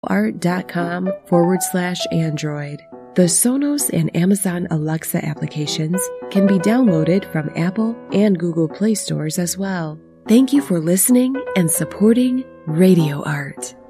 radioart.com/Android. The Sonos and Amazon Alexa applications can be downloaded from Apple and Google Play stores as well. Thank you for listening and supporting Radio Art.